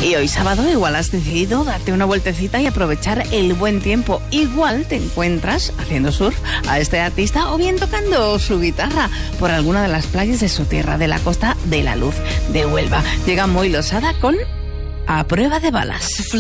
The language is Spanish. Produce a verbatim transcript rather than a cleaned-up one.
Y hoy sábado igual has decidido darte una vueltecita y aprovechar el buen tiempo. Igual te encuentras haciendo surf a este artista o bien tocando su guitarra por alguna de las playas de su tierra, de la Costa de la Luz de Huelva. Llega Moi Losada con A Prueba de Balas.